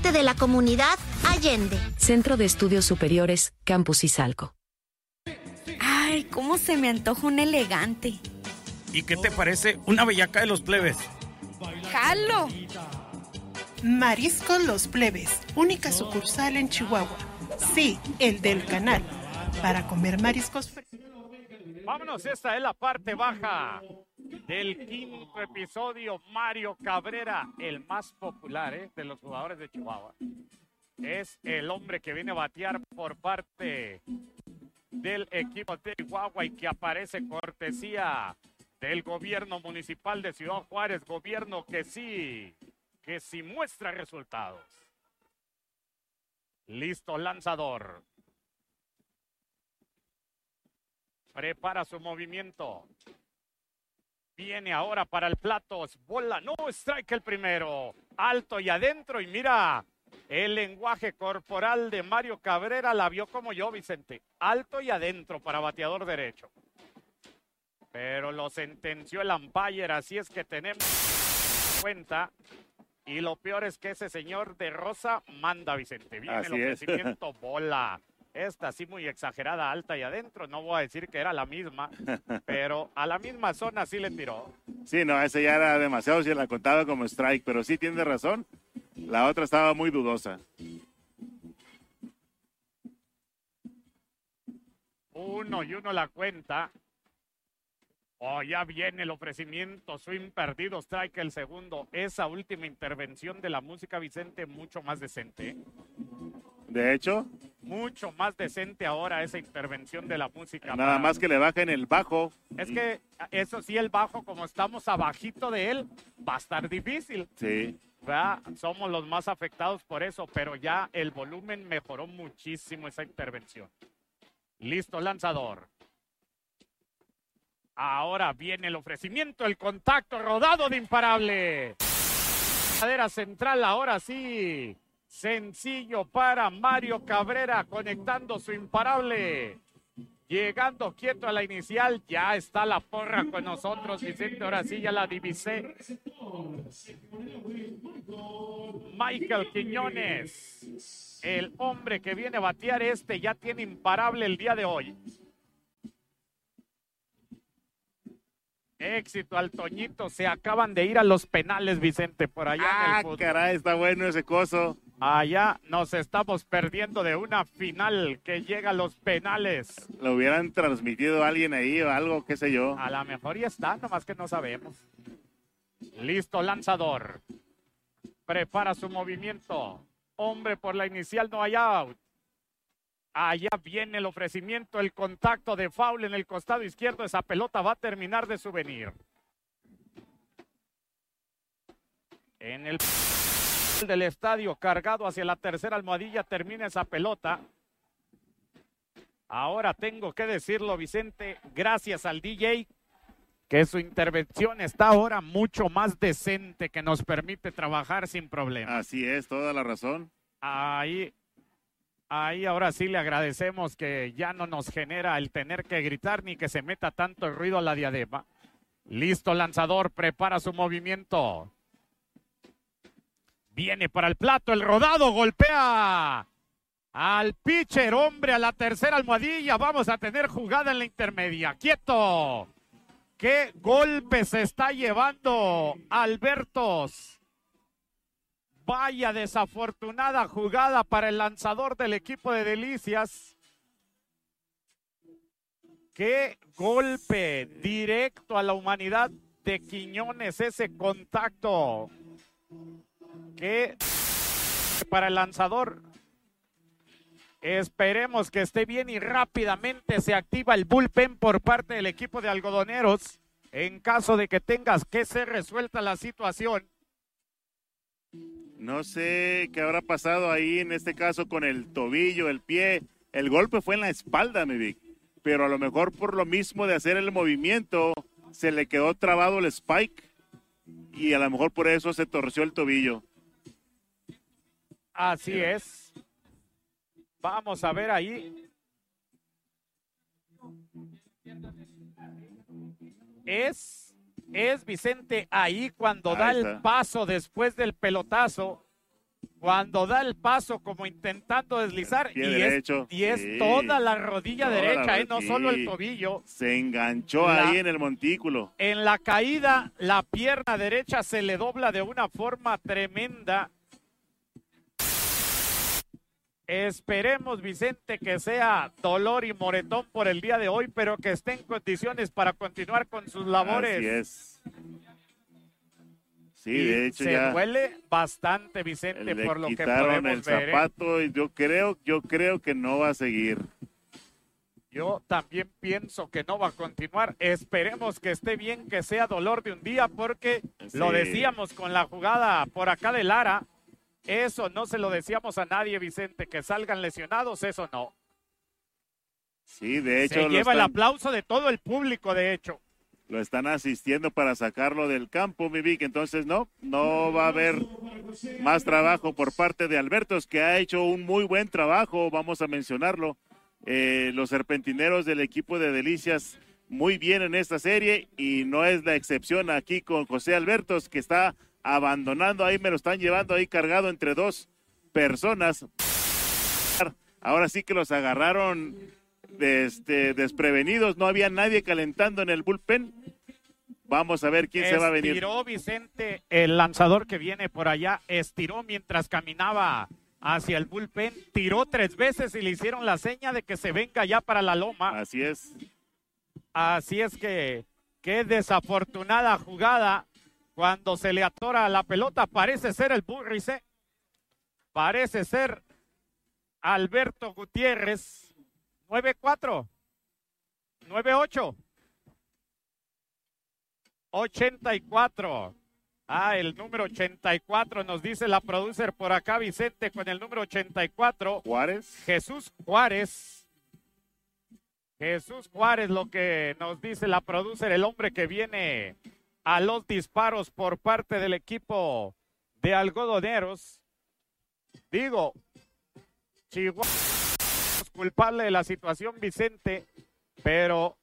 parte de la comunidad Allende. Centro de Estudios Superiores, Campus Izalco. Ay, cómo se me antoja un elegante. ¿Y qué te parece una bellaca de los plebes? ¡Jalo! Mariscos Los Plebes, única sucursal en Chihuahua. Sí, el del canal. Para comer mariscos. Vámonos, esta es la parte baja del quinto episodio. Mario Cabrera, el más popular de los jugadores de Chihuahua. Es el hombre que viene a batear por parte del equipo de Chihuahua y que aparece cortesía del gobierno municipal de Ciudad Juárez, gobierno que sí muestra resultados. Listo, lanzador. Prepara su movimiento. Viene ahora para el plato. Bola, no, strike el primero. Alto y adentro. Y mira, el lenguaje corporal de Mario Cabrera la vio como yo, Vicente. Alto y adentro para bateador derecho. Pero lo sentenció el umpire, así es que tenemos cuenta. Y lo peor es que ese señor de rosa manda, Vicente. Viene así el ofrecimiento, bola. Esta sí muy exagerada, alta y adentro. No voy a decir que era la misma, pero a la misma zona sí le tiró. Sí, no, ese ya era demasiado, si la contaba como strike, pero sí tiene razón. La otra estaba muy dudosa. 1-1 la cuenta. Oh, ya viene el ofrecimiento, swing perdido, strike el segundo. Esa última intervención de la música, Vicente, mucho más decente. De hecho, mucho más decente ahora esa intervención de la música. Nada más que le bajen el bajo. Es que eso sí, el bajo, como estamos abajito de él, va a estar difícil. Sí. ¿Verdad? Somos los más afectados por eso, pero ya el volumen mejoró muchísimo esa intervención. Listo, lanzador. Ahora viene el ofrecimiento, el contacto rodado de imparable. Cadera central, ahora sí. Sencillo para Mario Cabrera, conectando su imparable. Llegando quieto a la inicial, ya está la porra con nosotros, Vicente, ahora sí ya la divisé. Michael Quiñones, el hombre que viene a batear ya tiene imparable el día de hoy. Éxito al Toñito, se acaban de ir a los penales, Vicente, por allá en el fútbol. Caray, está bueno ese coso. Allá nos estamos perdiendo de una final que llega a los penales. Lo hubieran transmitido a alguien ahí o algo, qué sé yo. A lo mejor ya está, nomás que no sabemos. Listo, lanzador. Prepara su movimiento. Hombre por la inicial, no hay out. Allá viene el ofrecimiento, el contacto de foul en el costado izquierdo. Esa pelota va a terminar de subvenir. En el del estadio, cargado hacia la tercera almohadilla, termina esa pelota. Ahora tengo que decirlo, Vicente, gracias al DJ, que su intervención está ahora mucho más decente, que nos permite trabajar sin problema. Así es, toda la razón. Ahí ahora sí le agradecemos que ya no nos genera el tener que gritar ni que se meta tanto el ruido a la diadema. Listo, lanzador, prepara su movimiento. Viene para el plato, el rodado, golpea al pitcher, hombre, a la tercera almohadilla. Vamos a tener jugada en la intermedia. ¡Quieto! ¡Qué golpe se está llevando Albertos! Vaya desafortunada jugada para el lanzador del equipo de Delicias. ¡Qué golpe directo a la humanidad de Quiñones ese contacto! Que para el lanzador, esperemos que esté bien y rápidamente se activa el bullpen por parte del equipo de Algodoneros en caso de que tengas que ser resuelta la situación. No sé qué habrá pasado ahí en este caso con el tobillo, el pie. El golpe fue en la espalda, mi Vic, pero a lo mejor por lo mismo de hacer el movimiento se le quedó trabado el spike y a lo mejor por eso se torció el tobillo. Así es. Vamos a ver ahí. Es Vicente ahí cuando da el paso después del pelotazo. cuando da el paso como intentando deslizar y es sí, toda la rodilla toda derecha, no sí. solo el tobillo. Se enganchó ahí en el montículo. En la caída, la pierna derecha se le dobla de una forma tremenda. Esperemos, Vicente, que sea dolor y moretón por el día de hoy, pero que esté en condiciones para continuar con sus labores. Así es. Sí, y de hecho se ya duele bastante, Vicente, por lo que quitaron podemos el ver. zapato y yo creo que no va a seguir. Yo también pienso que no va a continuar. Esperemos que esté bien, que sea dolor de un día, porque lo decíamos con la jugada por acá de Lara. Eso no se lo decíamos a nadie, Vicente, que salgan lesionados, eso no. Sí, de hecho. Se lleva el aplauso de todo el público, de hecho. Lo están asistiendo para sacarlo del campo, mi Vic, entonces no va a haber más trabajo por parte de Albertos, que ha hecho un muy buen trabajo, vamos a mencionarlo. Los serpentineros del equipo de Delicias muy bien en esta serie y no es la excepción aquí con José Albertos, que está abandonando ahí, me lo están llevando ahí cargado entre dos personas. Ahora sí que los agarraron desprevenidos, no había nadie calentando en el bullpen. Vamos a ver quién se va a venir. Estiró Vicente, el lanzador que viene por allá, estiró mientras caminaba hacia el bullpen, tiró 3 veces y le hicieron la seña de que se venga ya para la loma. Así es. Así es que, qué desafortunada jugada cuando se le atora la pelota. Parece ser el Burris, parece ser Alberto Gutiérrez. 9-4, 9-8, 84. El número 84 nos dice la producer por acá, Vicente, con el número 84. Juárez. Jesús Juárez. Jesús Juárez, lo que nos dice la producer, el hombre que viene a los disparos por parte del equipo de Algodoneros. Digo, Chihuahua es culpable de la situación, Vicente, pero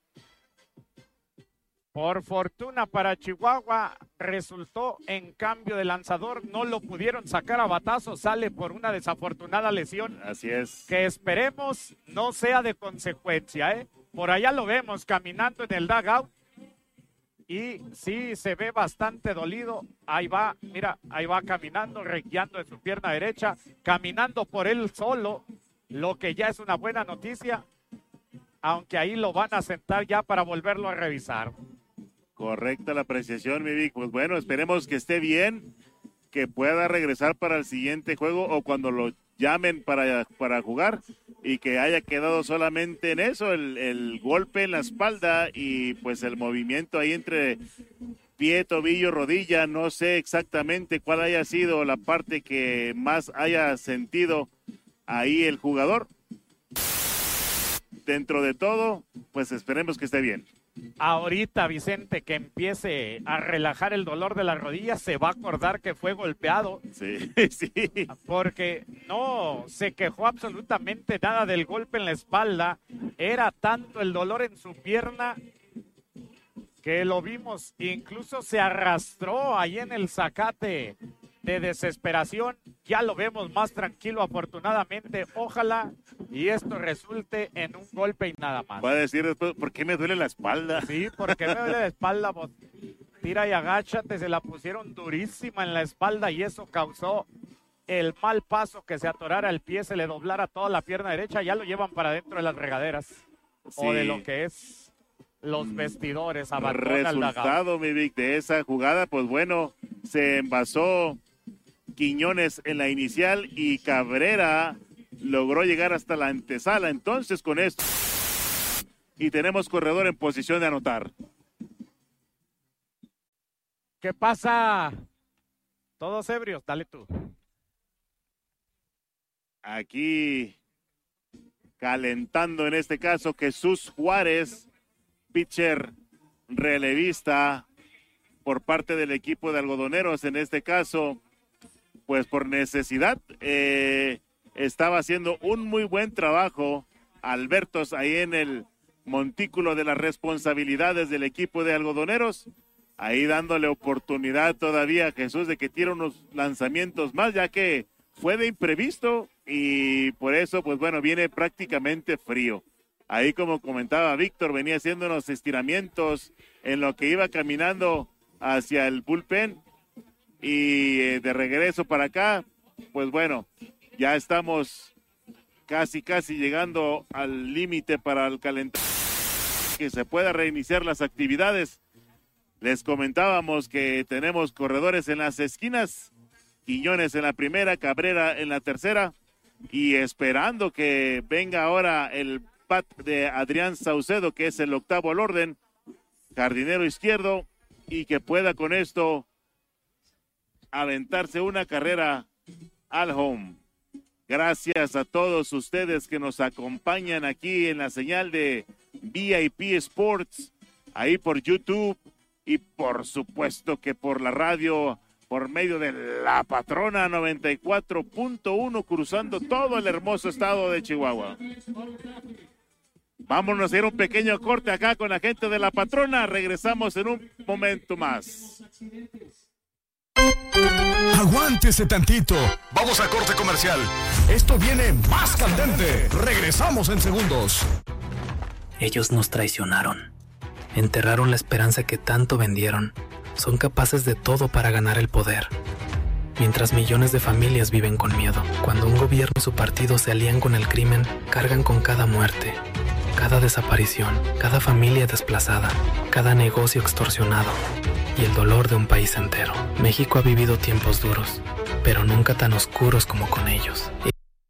por fortuna para Chihuahua resultó en cambio de lanzador, no lo pudieron sacar a batazo, sale por una desafortunada lesión. Así es. Que esperemos no sea de consecuencia, Por allá lo vemos caminando en el dugout y sí se ve bastante dolido. Ahí va, mira, ahí va caminando, reguiando de su pierna derecha, caminando por él solo, lo que ya es una buena noticia, aunque ahí lo van a sentar ya para volverlo a revisar. Correcta la apreciación, mi Vic. Pues bueno, esperemos que esté bien, que pueda regresar para el siguiente juego o cuando lo llamen para jugar y que haya quedado solamente en eso, el golpe en la espalda y pues el movimiento ahí entre pie, tobillo, rodilla. No sé exactamente cuál haya sido la parte que más haya sentido ahí el jugador. Dentro de todo, pues esperemos que esté bien. Ahorita, Vicente, que empiece a relajar el dolor de la rodilla, se va a acordar que fue golpeado. Sí, sí. Porque no se quejó absolutamente nada del golpe en la espalda. Era tanto el dolor en su pierna que lo vimos. Incluso se arrastró ahí en el zacate de desesperación. Ya lo vemos más tranquilo, afortunadamente. Ojalá y esto resulte en un golpe y nada más. Va a decir después, ¿por qué me duele la espalda? Sí, porque me duele la espalda, vos. Tira y agáchate, se la pusieron durísima en la espalda y eso causó el mal paso, que se atorara el pie, se le doblara toda la pierna derecha, ya lo llevan para dentro de las regaderas. Sí. O de lo que es los vestidores. Resultado, mi Vic, de esa jugada, pues bueno, se envasó Quiñones en la inicial y Cabrera logró llegar hasta la antesala. Entonces con esto y tenemos corredor en posición de anotar. ¿Qué pasa? Todos ebrios, dale tú. Aquí calentando en este caso Jesús Juárez, pitcher relevista por parte del equipo de Algodoneros. En este caso, pues por necesidad, estaba haciendo un muy buen trabajo Albertos ahí en el montículo de las responsabilidades del equipo de Algodoneros, ahí dándole oportunidad todavía a Jesús de que tire unos lanzamientos más, ya que fue de imprevisto y por eso, pues bueno, viene prácticamente frío. Ahí, como comentaba Víctor, venía haciendo unos estiramientos en lo que iba caminando hacia el bullpen y de regreso para acá, pues bueno, ya estamos casi llegando al límite para el calentamiento, que se pueda reiniciar las actividades. Les comentábamos que tenemos corredores en las esquinas, Quiñones en la primera, Cabrera en la tercera, y esperando que venga ahora el bat de Adrián Saucedo, que es el octavo al orden, jardinero izquierdo, y que pueda con esto aventarse una carrera al home. Gracias a todos ustedes que nos acompañan aquí en la señal de VIP Sports, ahí por YouTube y por supuesto que por la radio, por medio de La Patrona 94.1, cruzando todo el hermoso estado de Chihuahua. Vámonos a ir un pequeño corte acá con la gente de La Patrona. Regresamos en un momento más. Aguántese tantito. Vamos a corte comercial. Esto viene más candente. Regresamos en segundos. Ellos nos traicionaron. Enterraron la esperanza que tanto vendieron. Son capaces de todo para ganar el poder. Mientras millones de familias viven con miedo. Cuando un gobierno y su partido se alían con el crimen, cargan con cada muerte, cada desaparición, cada familia desplazada, cada negocio extorsionado y el dolor de un país entero. México ha vivido tiempos duros, pero nunca tan oscuros como con ellos.